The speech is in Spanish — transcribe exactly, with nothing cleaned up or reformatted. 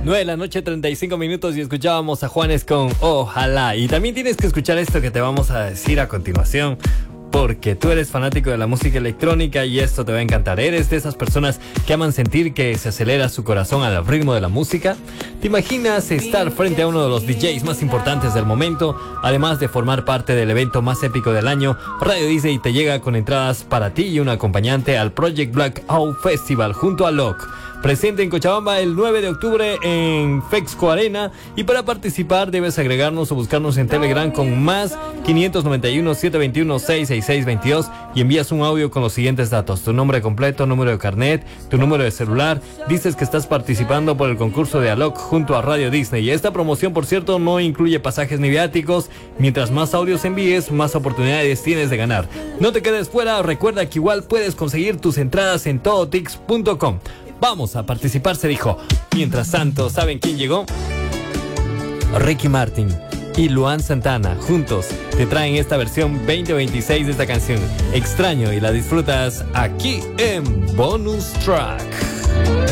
nueve de la noche, treinta y cinco minutos, y escuchábamos a Juanes con Ojalá. Y también tienes que escuchar esto que te vamos a decir a continuación, porque tú eres fanático de la música electrónica y esto te va a encantar. ¿Eres de esas personas que aman sentir que se acelera su corazón al ritmo de la música? ¿Te imaginas estar frente a uno de los D Js más importantes del momento? Además de formar parte del evento más épico del año, Radio Disney te llega con entradas para ti y un acompañante al Project Blackout Festival junto a Locke. Presente en Cochabamba el nueve de octubre en Fexco Arena, y para participar debes agregarnos o buscarnos en Telegram con más quinientos noventa y uno, setecientos veintiuno, seiscientos sesenta y seis veintidós y envías un audio con los siguientes datos: tu nombre completo, número de carnet, tu número de celular. Dices que estás participando por el concurso de Alok junto a Radio Disney. Y esta promoción, por cierto, no incluye pasajes ni viáticos. Mientras más audios envíes, más oportunidades tienes de ganar. No te quedes fuera, recuerda que igual puedes conseguir tus entradas en todotix punto com. Vamos a participar, se dijo. Mientras tanto, ¿saben quién llegó? Ricky Martin y Luan Santana juntos te traen esta versión veinte veintiséis de esta canción Extraño, y la disfrutas aquí en Bonus Track.